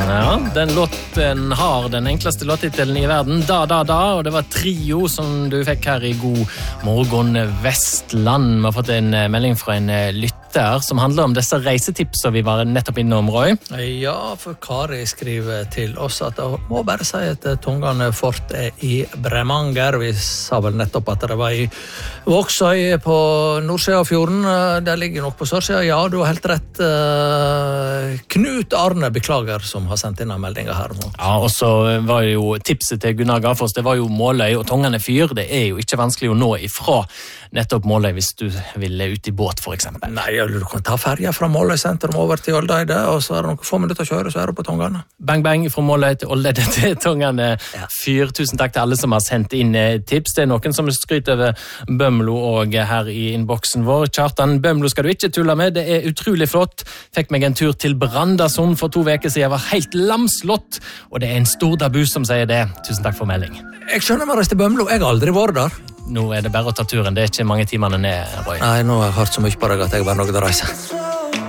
Ja, den låten har den enkleste låttitelen i verden, Da, da, da, og det var Trio som du fikk her i God morgen Vestland. Vi har fått en melding fra en lytter som handler om disse reisetipsene vi var nettopp innom, Roy. Ja, for Kari skriver til oss at jeg må bare si at Tungane fort i Bremanger. Vi sa vel nettopp at det var i Vågsøy på nordsida av fjorden. Det ligger nok på sørsida. Ja, du har helt rett. Knut Arne, beklager, som har sendt inn en melding her nå. Ja, og så var jo tipset til Gunnar Garfoss, det var jo Måløy og Tongane fyr. Det er jo ikke vanskelig å nå ifra nettopp Måløy hvis du vil ut i båt, for eksempel. Nei, du kan ta ferja fra Måløy sentrum over til Oldeide, og så er det noen få minutter å kjøre, så er du på Tongane. Bang, bang, fra Måløy til Oldeide til Tongane fyr. Tusen takk til alle som har sendt inn tips. Det er noen som skryter over Bømlo og her i innboksen vår. Kjartan, Bømlo skal du ikke tulle med. Det er utrolig flott. Fikk meg en tur til Brandasund for 2 uker siden. Jeg var helt lamslått, og det er en stor dabu som sier det. Tusen takk for melding. Jeg skjønner meg reist til Bømlo. Jeg har aldri vært der. Nå er det bare å ta turen. Det er ikke mange timene ned, Roy. Nei, nå har jeg hørt så mye på deg at jeg bare noe å reise.